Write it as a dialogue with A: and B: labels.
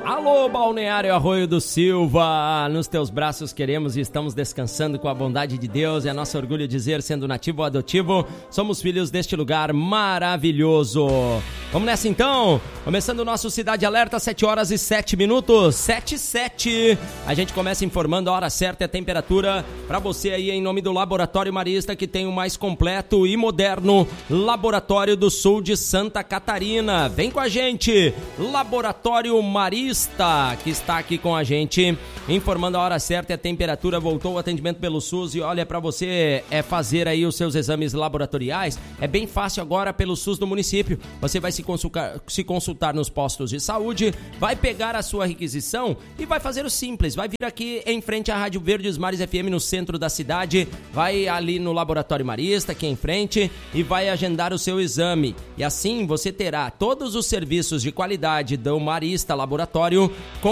A: Alô, Balneário Arroio do Silva, nos teus braços queremos e estamos descansando com a bondade de Deus. É nosso orgulho dizer, sendo nativo ou adotivo, somos filhos deste lugar maravilhoso. Vamos nessa então, começando o nosso Cidade Alerta, 7 horas e 7 minutos, 7:07. A gente começa informando a hora certa e a temperatura para você aí em nome do Laboratório Marista, que tem o mais completo e moderno laboratório do sul de Santa Catarina. Vem com a gente, Laboratório Marista, que está aqui com a gente, informando a hora certa e a temperatura. Voltou o atendimento pelo SUS e olha, para você fazer aí os seus exames laboratoriais, é bem fácil agora pelo SUS do município. Você vai se consultar nos postos de saúde, vai pegar a sua requisição e vai fazer o simples, vai vir aqui em frente à Rádio Verdes Mares FM no centro da cidade, vai ali no Laboratório Marista, aqui em frente, e vai agendar o seu exame. E assim você terá todos os serviços de qualidade do Marista Laboratório com